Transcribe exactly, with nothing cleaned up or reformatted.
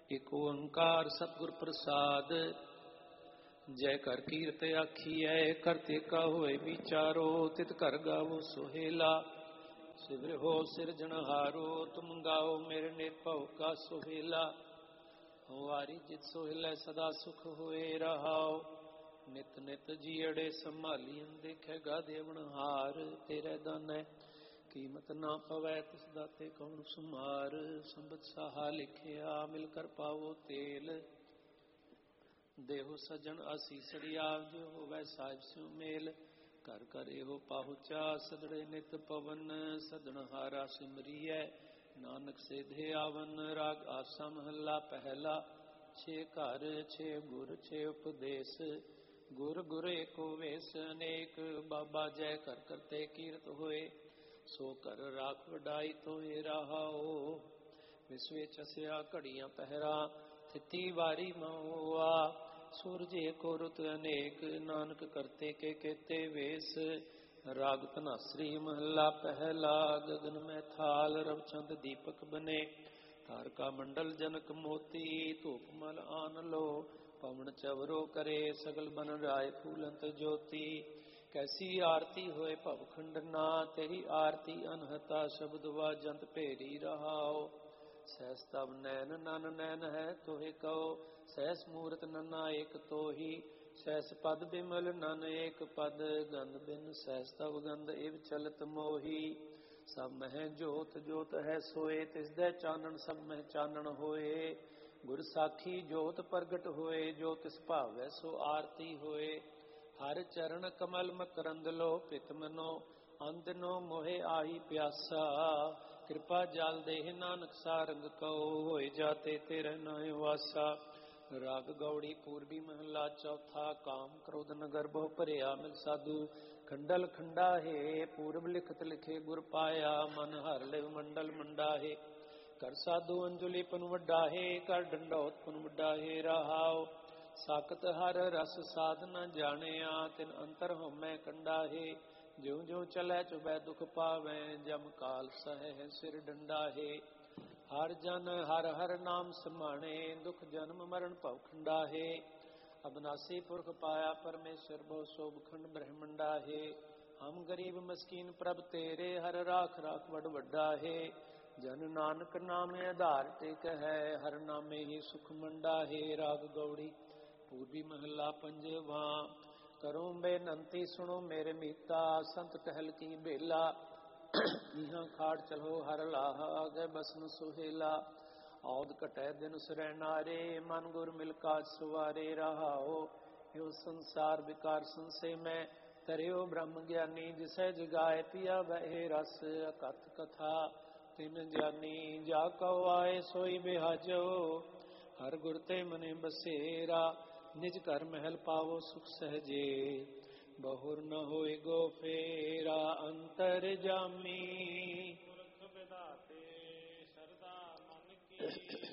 एक ओंकार सतगुर प्रसाद। जय कर कीरत आखिए करते का होए विचारो, तित कर गावो सोहेला। सिमर हो सिरजनहारो, तुम गाओ मेरे निर्भव का सोहेला। वारी जित सोहेला सदा सुख होए रहाओ, नित नित जीअड़े संभालियन देखेगा देवनहार। तेरे दाने कीमत ना पवै तिस दाते कौन सुमार। संबत साहा लिखिया मिलकर पावो तेल, देहो सजन आसीसड़िया जो होवै साहिब स्यों मेल। कर कर एहो पाहुचा सदड़े नित पवन, सदनहारा सिमरिय नानक सेधे आवन। राग आसा महला पहला, छे घर छे गुर छे उपदेश। गुर गुर एको वेस अनेक, बाबा जय कर करते कीरत होए। सो कर राख वडाई तोहे रहाओ, विश्वे चसिया घड़ियां पहरा थिति वारी महुआ। सूरज एको रुत अनेक, नानक करते के केते वेश। राग धनासरी महला पहला, गगन में थाल रवचंद दीपक बने। तारका मंडल जनक मोती, धूप मल आन लो। पवन चवरो करे सगल बन राय फूलंत ज्योति। कैसी आरती होए भव खंडना, तेरी आरती अनहता शब्द वाजंत भेरी रहाओ। सहस तब नैन नन नैन है तोहे कहो, सहस मूरत नना एक तोही। सहस पद बिमल नन एक पद, गंध बिन सहस तब गंध इव चलत मोही। सब मह जोत जोत है सोए, तिस दे चानन सब मह चानन होए। गुर साखी जोत प्रगट होए, जो तिस भावै सो आरती होए। हर चरण कमल मकरंद लो पित मनो, अंदनो मोहे आही प्यासा। कृपा जाल देह नानक सारंग कहो, होए जाते तेरे नाय वासा। राग गौड़ी पूर्वी महला चौथा, काम क्रोध नगर बहु भरिया मिल साधु। खंडल खंडा है पूर्व लिखत लिखे गुर पाया, मन हर लिव मंडल मंडा है। कर साधु अंजुलि पन वड्डा है, कर डंडौत पन वड्डा है रहाओ। साकत हर रस साध न जानिया, तिन अंतर होमै कंडा है। ज्यों ज्यों चलै चुबै दुख पावै, जम काल सह सिर डंडा है। हर जन हर हर नाम समाणे, दुख जन्म मरण भव खंडा है। अबनासी पुरख पाया परमेश्वर, बहु शोभ खंड ब्रह्मंडा है। हम गरीब मस्कीन प्रभ तेरे, हर राख राख बड़ वड्डा है। जन नानक नाम आधार टेक है, हर नामे ही सुख मंडा है। राग गौड़ी पूर्वी महला पंजवा, करो बेनंती सुनो मेरे मीता। संत टहल की बेला, यहाँ खाड़ चलो हर लाहा, आगे बसन सुहेला। औद कटै दिन सुरैनारे, मन गुर मिलका सुवारे रहाओ। यो संसार विकार संशय में, तरियो ब्रह्म ज्ञानी। जिसे जगाए पिया बहे रस, अकथ कथा तिन जानी। जा कहो आए सोई बिहाजो, हर गुर ते मने बसेरा। निज घर महल पावो सुख सहजे, बहुर न होए गो फेरा। अंतर जामी पुरख विधाते, सरदा मन की